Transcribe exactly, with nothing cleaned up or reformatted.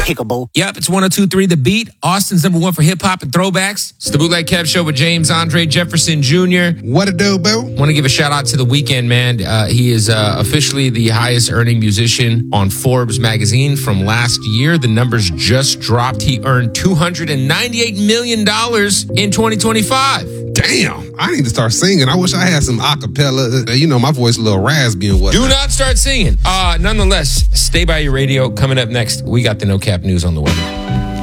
Despicable. Yep, it's one oh two point three The Beat, Austin's number one for hip-hop and throwbacks. It's the Bootleg Kev Show with James Andre Jefferson Junior What it do, boo? Want to give a shout-out to The Weeknd, man. Uh, he is uh, officially the highest-earning musician on Forbes magazine from last year. The numbers just dropped. He earned two hundred ninety-eight million dollars in twenty twenty-five. Damn, I need to start singing. I wish I had some acapella. You know, my voice a little raspy and whatnot. Do not start singing. Uh, nonetheless, stay by your radio. Coming up next, we got the No Cap News on the way.